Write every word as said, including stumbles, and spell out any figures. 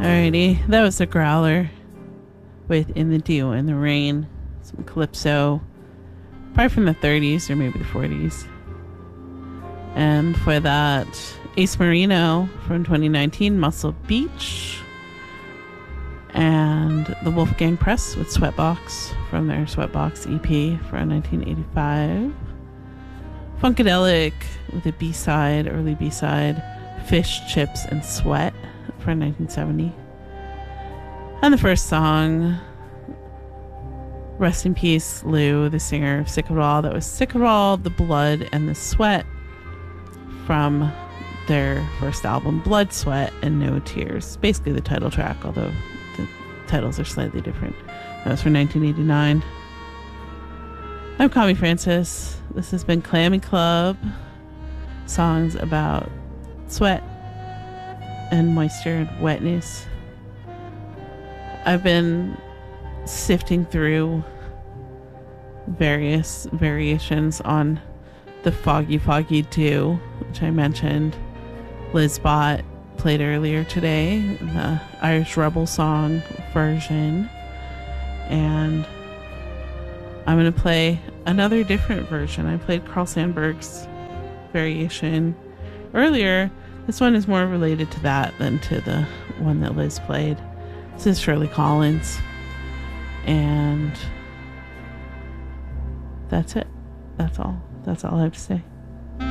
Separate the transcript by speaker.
Speaker 1: Alrighty, that was the Growler with In the Dew and the Rain. Some calypso, probably from the thirties or maybe the forties. And for that, Ace Marino from twenty nineteen, Muscle Beach. And the Wolfgang Press with Sweatbox from their Sweatbox E P from nineteen eighty-five. Funkadelic with a B-side, early B-side, Fish, Chips, and Sweat from nineteen seventy. And the first song, rest in peace, Lou, the singer of Sick of It All. That was Sick of It All, The Blood, and the Sweat from their first album, Blood, Sweat, and No Tears. Basically the title track, although the titles are slightly different. That was from nineteen eighty-nine. I'm Connie Francis. This has been Clammy Club. Songs about sweat and moisture and wetness. I've been sifting through various variations on the Foggy Foggy two, which I mentioned. Liz Bott played earlier today, the Irish Rebel song version. And I'm going to play another different version. I played Carl Sandburg's variation earlier. This one is more related to that than to the one that Liz played. This is Shirley Collins. And that's it. That's all. That's all I have to say.